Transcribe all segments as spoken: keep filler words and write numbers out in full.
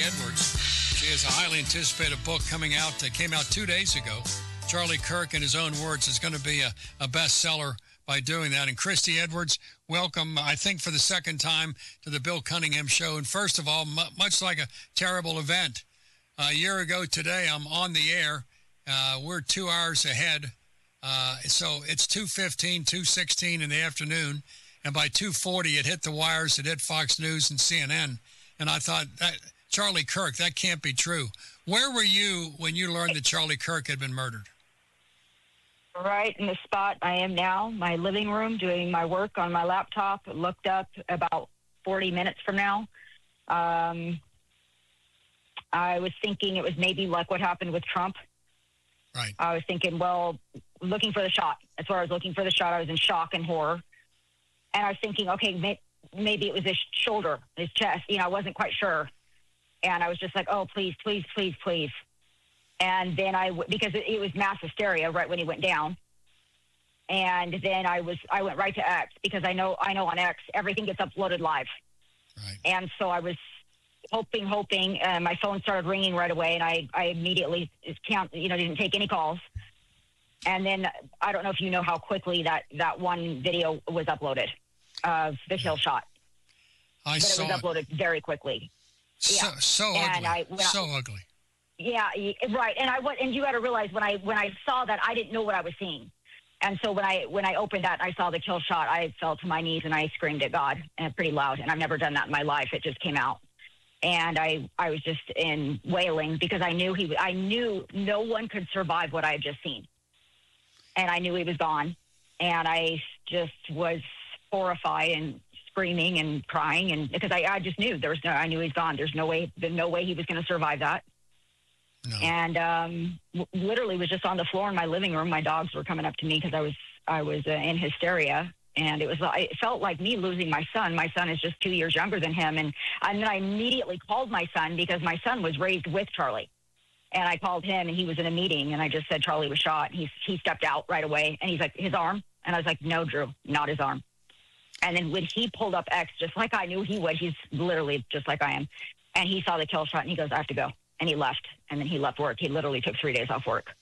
Edwards. She has a highly anticipated book coming out that came out two days ago. Charlie Kirk, in his own words, is going to be a, a bestseller by doing that. And Christy Edwards, welcome, I think, for the second time to the Bill Cunningham Show. And first of all, m- much like a terrible event, a year ago today, I'm on the air. Uh, we're two hours ahead. Uh, so it's two fifteen, two sixteen in the afternoon. And by two forty, it hit the wires. It hit Fox News and C N N. And I thought, that Charlie Kirk, that can't be true. Where were you when you learned that Charlie Kirk had been murdered? Right in the spot I am now, my living room, doing my work on my laptop. Looked up about forty minutes from now. Um, I was thinking it was maybe like what happened with Trump. Right. I was thinking, well, looking for the shot. That's where I was looking for the shot. I was in shock and horror. And I was thinking, okay, may- maybe it was his shoulder, his chest. You know, I wasn't quite sure. And I was just like, oh, please, please, please, please. And then I, because it, it was mass hysteria right when he went down. And then I was, I went right to X because I know, I know on X, everything gets uploaded live. Right. And so I was hoping, hoping, uh, my phone started ringing right away. And I, I immediately can't, you know, didn't take any calls. And then I don't know if you know how quickly that, that one video was uploaded of the kill shot. I but saw it was uploaded very quickly. So, Yeah. so And ugly. I- so ugly. Yeah, y- right. And I went, and you got to realize when I when I saw that, I didn't know what I was seeing. And so when I when I opened that, and I saw the kill shot, I fell to my knees and I screamed at God, and pretty loud. And I've never done that in my life. It just came out, and I I was just in wailing because I knew he I knew no one could survive what I had just seen, and I knew he was gone, and I just was horrified and screaming and crying, and because I, I just knew there was no I knew he's gone. There's no way there's no way he was going to survive that. No. And um, w- literally was just on the floor in my living room. My dogs were coming up to me because I was I was uh, in hysteria, and it was it felt like me losing my son. My son is just two years younger than him, and, and then I immediately called my son because my son was raised with Charlie, and I called him, and he was in a meeting, and I just said Charlie was shot. He he stepped out right away, and he's like, his arm, and I was like, no, Drew, not his arm. And then when he pulled up X, just like I knew he would, he's literally just like I am, and he saw the kill shot, and he goes, I have to go. And he left, and then he left work. He literally took three days off work.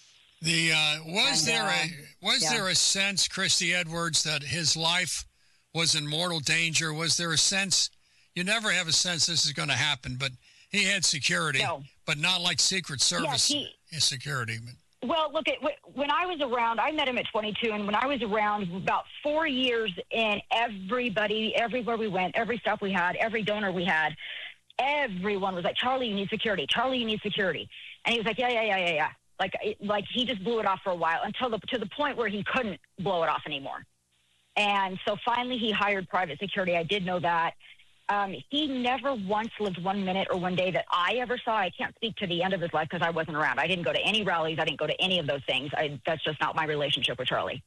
The uh, was And, there uh, a was yeah. there a sense, Christy Edwards, that his life was in mortal danger? Was there a sense? You never have a sense this is going to happen, but he had security, No. but not like Secret Service he- security. But Well, look, at when I was around, I met him at twenty-two, and when I was around about four years in, everybody, everywhere we went, every stop we had, every donor we had, everyone was like, Charlie, you need security. Charlie, you need security. And he was like, yeah, yeah, yeah, yeah, yeah. Like, it, like he just blew it off for a while until the, to the point where he couldn't blow it off anymore. And so finally he hired private security. I did know that. Um, he never once lived one minute or one day that I ever saw. I can't speak to the end of his life because I wasn't around. I didn't go to any rallies. I didn't go to any of those things. I, that's just not my relationship with Charlie.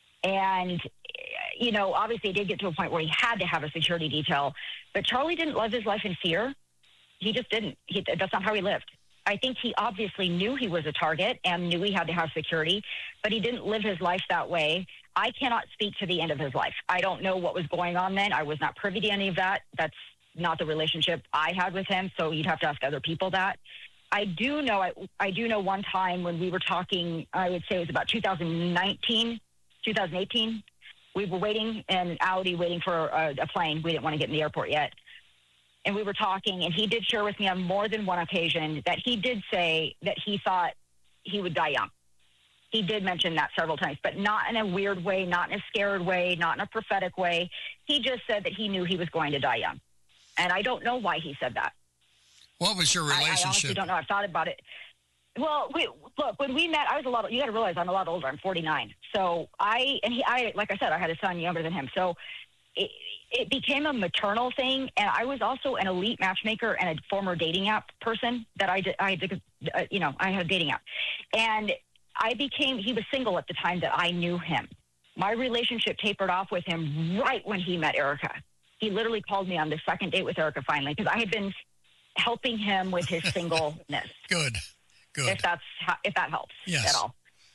And, you know, obviously it did get to a point where he had to have a security detail. But Charlie didn't live his life in fear. He just didn't. He, that's not how he lived. I think he obviously knew he was a target and knew he had to have security, but he didn't live his life that way. I cannot speak to the end of his life. I don't know what was going on then. I was not privy to any of that. That's not the relationship I had with him, so you'd have to ask other people that. I do know I, I do know one time when we were talking, I would say it was about two thousand nineteen, two thousand eighteen. We were waiting in Audi, waiting for a, a plane. We didn't want to get in the airport yet. And we were talking, and he did share with me on more than one occasion that he did say that he thought he would die young. He did mention that several times, but not in a weird way, not in a scared way, not in a prophetic way. He just said that he knew he was going to die young. And I don't know why he said that. what was your I, I honestly relationship? don't know. I've thought about it. Well, we, look, when we met, I was a lot, you got to realize I'm a lot older. I'm forty-nine. So I, and he, I, like I said, I had a son younger than him. So it, it became a maternal thing. And I was also an elite matchmaker and a former dating app person that I did, I did, uh, you know, I had a dating app. And I became, he was single at the time that I knew him. My relationship tapered off with him right when he met Erica. He literally called me on the second date with Erica finally, because I had been helping him with his singleness. Good, good. If that's how, if that helps Yes. at all.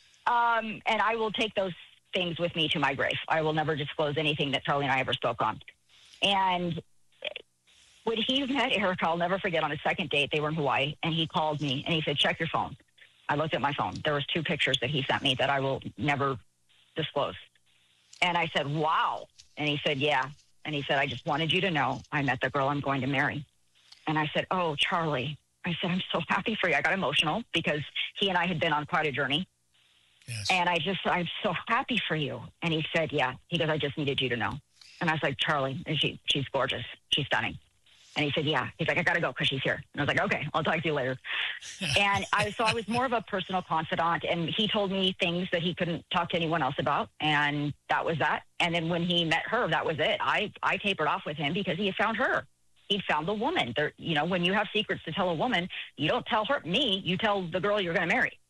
Um, and I will take those things with me to my grave. I will never disclose anything that Charlie and I ever spoke on. And When he met Erica, I'll never forget, on a second date, they were in Hawaii, and he called me, and he said, check your phone. I looked at my phone. There was two pictures that he sent me that I will never disclose. And I said, wow. And he said, yeah. And he said, I just wanted you to know I met the girl I'm going to marry. And I said, oh, Charlie. I said, I'm so happy for you. I got emotional because he and I had been on quite a journey. Yes. And I just, I'm so happy for you. And he said, yeah. He goes, I just needed you to know. And I was like, Charlie, and she, she's gorgeous. She's stunning. And he said, yeah. He's like, I got to go because she's here. And I was like, okay, I'll talk to you later. And I, so I was more of a personal confidant, and he told me things that he couldn't talk to anyone else about. And that was that. And then when he met her, that was it. I, I tapered off with him because he had found her. He'd found the woman. There, you know, when you have secrets to tell a woman, you don't tell her, me, you tell the girl you're going to marry.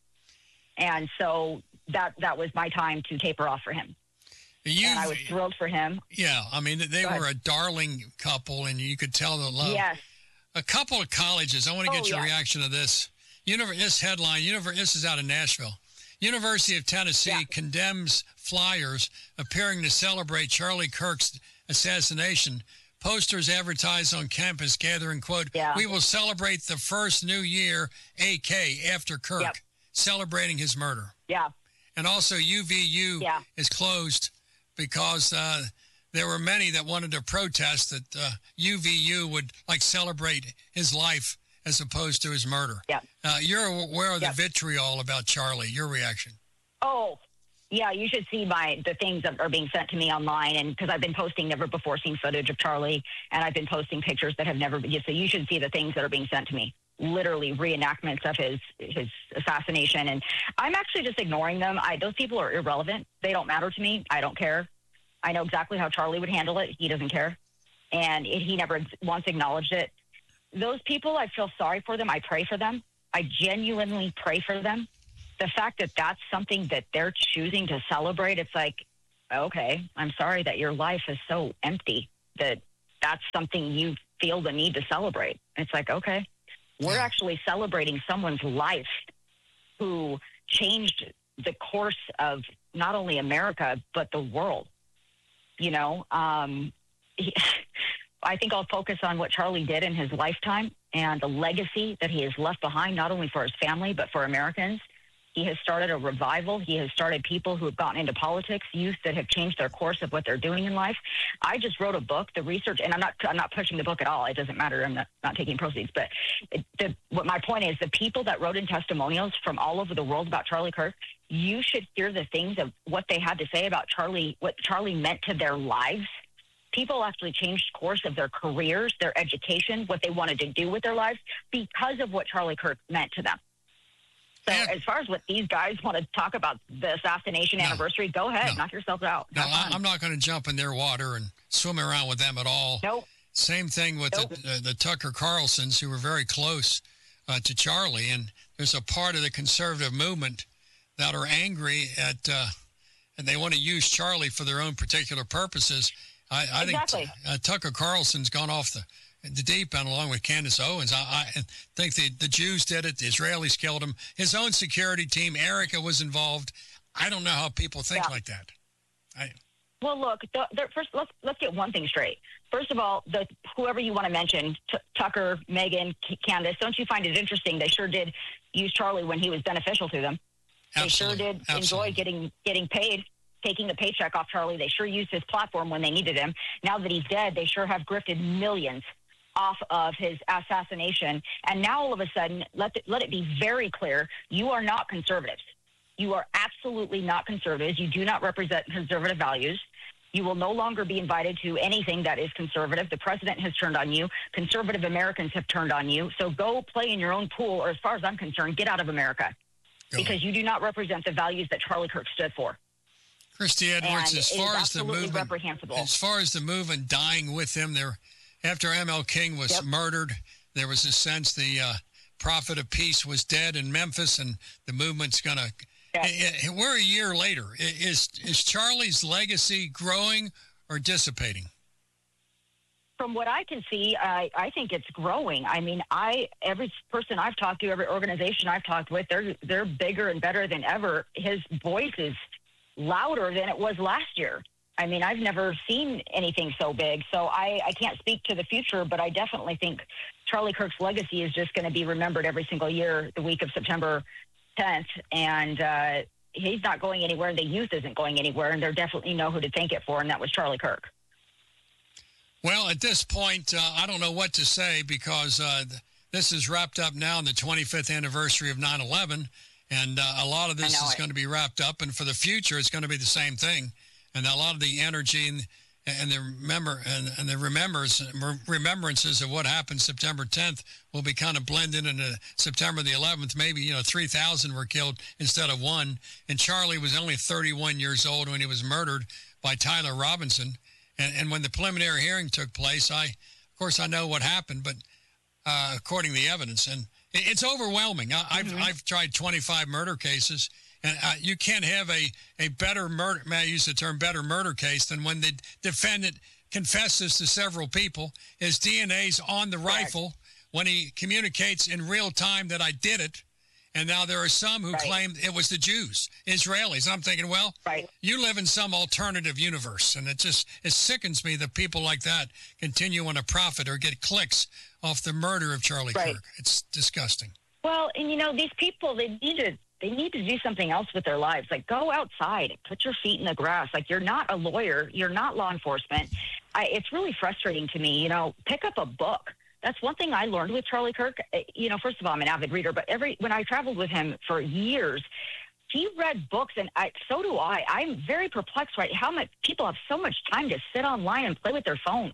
And so that, that was my time to taper off for him. You, and I was thrilled for him. Yeah, I mean, they were a darling couple, and you could tell the love. Yes. A couple of colleges. I want to get oh, your yes. reaction to this. Univer- this headline, Univer- this is out of Nashville. University of Tennessee yeah. condemns flyers appearing to celebrate Charlie Kirk's assassination. Posters advertised on campus gathering, quote, yeah. we will celebrate the first new year, A K, after Kirk, yep. celebrating his murder. Yeah. And also U V U yeah. is closed because uh, there were many that wanted to protest that uh, U V U would like celebrate his life as opposed to his murder. Yeah. Uh, you're aware of yep. the vitriol about Charlie. Your reaction? Oh, yeah. You should see my the things that are being sent to me online, and because I've been posting never before seen footage of Charlie, and I've been posting pictures that have never been. So you should see the things that are being sent to me. Literally reenactments of his his assassination, and I'm actually just ignoring them. I those people are irrelevant. They don't matter to me. I don't care. I know exactly how Charlie would handle it. He doesn't care, and it, he never once acknowledged it. Those people, I feel sorry for them. I pray for them. I genuinely pray for them. The fact that that's something that they're choosing to celebrate, it's like, okay, I'm sorry that your life is so empty that that's something you feel the need to celebrate. It's like, okay. We're actually celebrating someone's life who changed the course of not only America, but the world. You know, um, he, I think I'll focus on what Charlie did in his lifetime and the legacy that he has left behind, not only for his family, but for Americans. He has started a revival. He has started people who have gotten into politics, youth that have changed their course of what they're doing in life. I just wrote a book, the research, and I'm not I'm not pushing the book at all. It doesn't matter. I'm not, not taking proceeds. But it, the, what my point is, the people that wrote in testimonials from all over the world about Charlie Kirk, you should hear the things of what they had to say about Charlie, what Charlie meant to their lives. People actually changed course of their careers, their education, what they wanted to do with their lives because of what Charlie Kirk meant to them. So Yeah. as far as what these guys want to talk about the assassination No. anniversary, go ahead, No. knock yourselves out. No, Have I, fun. I'm not going to jump in their water and swim around with them at all. Nope. Same thing with Nope. the, uh, the Tucker Carlsons, who were very close uh, to Charlie. And there's a part of the conservative movement that are angry at, uh, and they want to use Charlie for their own particular purposes. I, I Exactly. think uh, Tucker Carlson's gone off the the deep end along with Candace Owens. I, I think the, the Jews did it. The Israelis killed him. His own security team, Erica, was involved. I don't know how people think Yeah. like that. I, Well, look, the, the, first let's let's get one thing straight. First of all, the whoever you want to mention, T- Tucker, Megan, K- Candace, don't you find it interesting? They sure did use Charlie when he was beneficial to them. They absolutely, sure did absolutely. enjoy getting getting paid, taking the paycheck off Charlie. They sure used his platform when they needed him. Now that he's dead, they sure have grifted millions off of his assassination. And now all of a sudden, let the, let it be very clear, you are not conservatives. You are absolutely not conservatives. You do not represent conservative values. You will no longer be invited to anything that is conservative. The president has turned on you. Conservative Americans have turned on you. So go play in your own pool, or as far as I'm concerned, get out of America. Go Because on. you do not represent the values that Charlie Kirk stood for. Christy Edwards, And as it far is as the absolutely movement, reprehensible. as far as the movement dying with him, there, after M L King was Yep. murdered, there was a sense the uh, prophet of peace was dead in Memphis, and the movement's going to. Yeah. We're a year later. I- Is is Charlie's legacy growing or dissipating? From what I can see, I, I think it's growing. I mean, I every person I've talked to, every organization I've talked with, they're they're bigger and better than ever. His voice is louder than it was last year. I mean, I've never seen anything so big. So I, I can't speak to the future, but I definitely think Charlie Kirk's legacy is just going to be remembered every single year, the week of September tenth. And uh, he's not going anywhere. The youth isn't going anywhere. And they definitely know who to thank it for, and that was Charlie Kirk. Well, at this point, uh, I don't know what to say because uh, this is wrapped up now on the twenty-fifth anniversary of nine eleven. And uh, a lot of this is it. going to be wrapped up. And for the future, it's going to be the same thing. And a lot of the energy and, and the remember and, and the remembers remembrances of what happened September tenth will be kind of blended into September the eleventh. Maybe, you know, three thousand were killed instead of one. And Charlie was only thirty-one years old when he was murdered by Tyler Robinson. And, and when the preliminary hearing took place, I, of course, I know what happened, but uh, according to the evidence, and it, it's overwhelming. I, I've, mm-hmm. I've tried twenty-five murder cases. And uh, you can't have a, a better murder, may I use the term better murder case than when the defendant confesses to several people. His D N A's on the rifle when he communicates in real time that I did it. And now there are some who right. claim it was the Jews, Israelis. I'm thinking, well, right. you live in some alternative universe. And it just, it sickens me that people like that continue on a profit or get clicks off the murder of Charlie right. Kirk. It's disgusting. Well, and you know, these people, they need to, they need to do something else with their lives. Like, go outside, put your feet in the grass. Like, you're not a lawyer. You're not law enforcement. I, it's really frustrating to me. You know, pick up a book. That's one thing I learned with Charlie Kirk. You know, first of all, I'm an avid reader, but every when I traveled with him for years, he read books, and I, so do I. I'm very perplexed, right? How much people have so much time to sit online and play with their phones.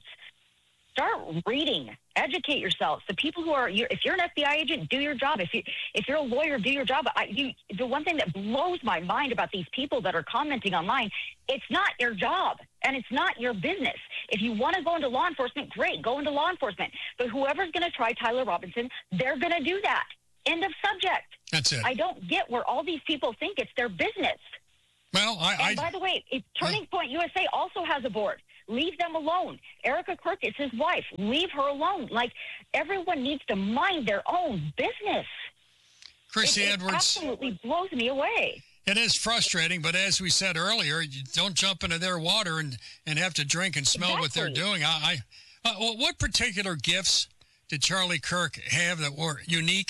Start reading. Educate yourself. The people who are, if you're an F B I agent, do your job. If you, if you're a lawyer, do your job. I, you, the one thing that blows my mind about these people that are commenting online, it's not your job and it's not your business. If you want to go into law enforcement, great, go into law enforcement. But whoever's going to try Tyler Robinson, they're going to do that. End of subject. That's it. I don't get where all these people think it's their business. Well, I. And I, by the way, it, Turning I, Point U S A also has a board. Leave them alone. Erica Kirk is his wife. Leave her alone. Like, everyone needs to mind their own business. Christy it, Edwards. It absolutely blows me away. It is frustrating, but as we said earlier, you don't jump into their water and, and have to drink and smell exactly. what they're doing. I, I uh, what particular gifts did Charlie Kirk have that were unique?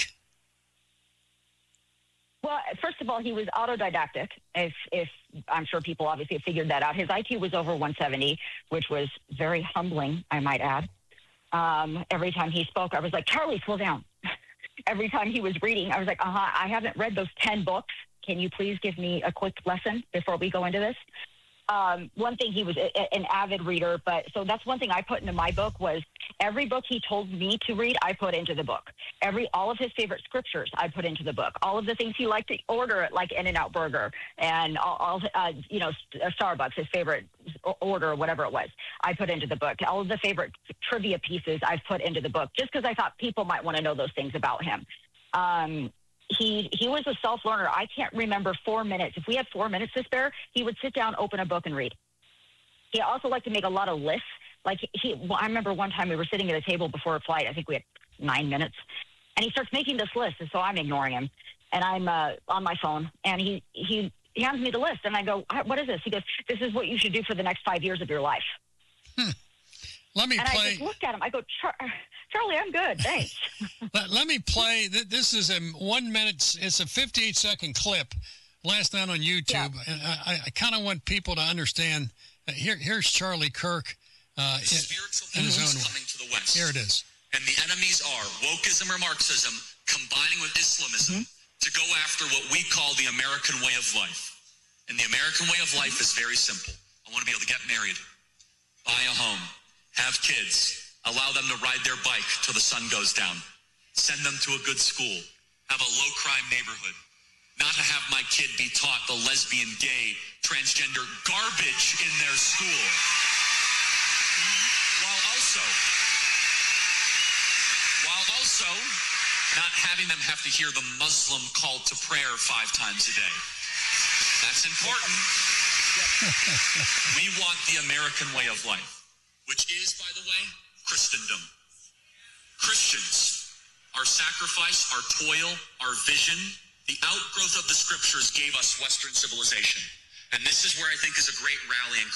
Well, first of all, he was autodidactic. If, if I'm sure people obviously have figured that out. His I Q was over one seventy, which was very humbling, I might add. Um, every time he spoke, I was like, Charlie, slow down. Every time he was reading, I was like, uh-huh, I haven't read those ten books. Can you please give me a quick lesson before we go into this? Um, one thing, he was a, an avid reader, but so that's one thing I put into my book was every book he told me to read, I put into the book. Every all of his favorite scriptures, I put into the book. All of the things he liked to order at like In-N-Out Burger and all, all uh, you know, Starbucks, his favorite order or whatever it was, I put into the book. All of the favorite trivia pieces I've put into the book just because I thought people might want to know those things about him. Um, He he was a self-learner. I can't remember four minutes. If we had four minutes to spare, he would sit down, open a book, and read. He also liked to make a lot of lists. Like he, well, I remember one time we were sitting at a table before a flight. I think we had nine minutes, and he starts making this list, and so I'm ignoring him, and I'm uh, on my phone, and he he he hands me the list, and I go, "What is this?" He goes, "This is what you should do for the next five years of your life." Hmm. Let me and play. I just looked at him. I go, Char- Charlie, I'm good. Thanks. let, let me play. This is a one minute, it's a fifty-eight second clip last night on YouTube. Yeah. And I, I kind of want people to understand. Uh, here, here's Charlie Kirk uh, in, in his own coming to the West. Here it is. And the enemies are wokeism or Marxism combining with Islamism mm-hmm. to go after what we call the American way of life. And the American way of life is very simple. I want to be able to get married, buy a home, have kids, allow them to ride their bike till the sun goes down, send them to a good school, have a low-crime neighborhood, not to have my kid be taught the lesbian, gay, transgender garbage in their school, while also, while also not having them have to hear the Muslim call to prayer five times a day. That's important. We want the American way of life, which is, by the way, Christendom. Christians, our sacrifice, our toil, our vision, the outgrowth of the scriptures gave us Western civilization. And this is where I think is a great rallying cry.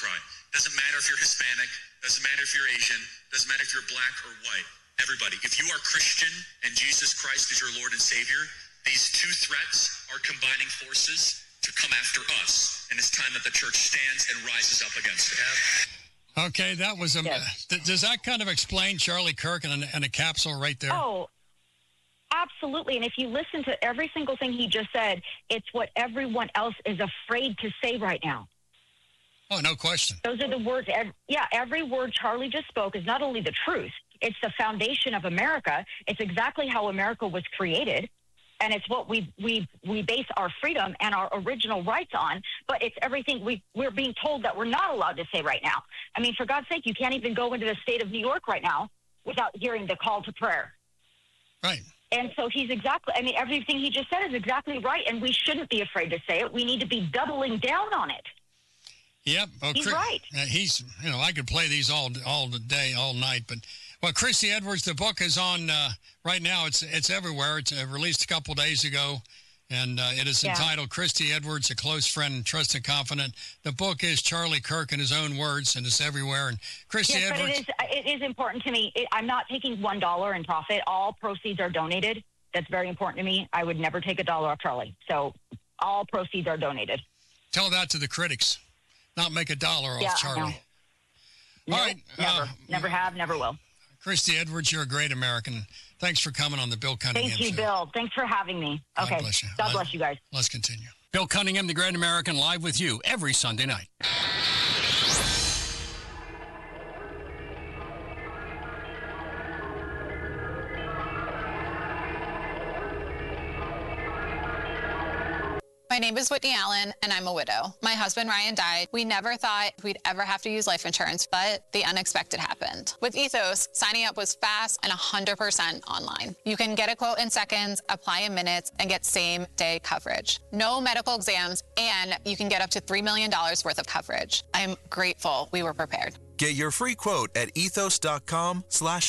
Doesn't matter if you're Hispanic, doesn't matter if you're Asian, doesn't matter if you're black or white. Everybody, if you are Christian and Jesus Christ is your Lord and Savior, these two threats are combining forces to come after us. And it's time that the church stands and rises up against it. Okay, that was a. Yes. Does that kind of explain Charlie Kirk and a, and a capsule right there? Oh, absolutely. And if you listen to every single thing he just said, it's what everyone else is afraid to say right now. Oh, no question. Those are the words. Every, yeah, every word Charlie just spoke is not only the truth, it's the foundation of America. It's exactly how America was created. And it's what we we we base our freedom and our original rights on. But it's everything we, we're being told that we're not allowed to say right now. I mean, for God's sake, you can't even go into the state of New York right now without hearing the call to prayer. Right. And so he's exactly, I mean, everything he just said is exactly right. And we shouldn't be afraid to say it. We need to be doubling down on it. Yep. Well, He's Chris, right. Uh, he's, you know, I could play these all all day, all night. But, well, Christy Edwards, the book is on uh, right now. It's it's everywhere. It's uh, released a couple days ago. And uh, it is Yeah. entitled Christy Edwards, A Close Friend, Trusted Confidant. The book is Charlie Kirk in his own words, and it's everywhere. And Christy Yes, Edwards. but it is, it is important to me. It, I'm not taking one dollar in profit. All proceeds are donated. That's very important to me. I would never take a dollar off Charlie. So all proceeds are donated. Tell that to the critics. Not make a dollar off Yeah, I Charlie. know. All Nope, right. Never. uh, never have, never will. Christy Edwards, you're a great American. Thanks for coming on the Bill Cunningham Thank you, Show. Bill. Thanks for having me. God Okay. bless you. God Let- bless you guys. Let's continue. Bill Cunningham, the Great American, live with you every Sunday night. My name is Whitney Allen, and I'm a widow. My husband, Ryan, died. We never thought we'd ever have to use life insurance, but the unexpected happened. With Ethos, signing up was fast and one hundred percent online. You can get a quote in seconds, apply in minutes, and get same-day coverage. No medical exams, and you can get up to three million dollars worth of coverage. I'm grateful we were prepared. Get your free quote at ethos.com slash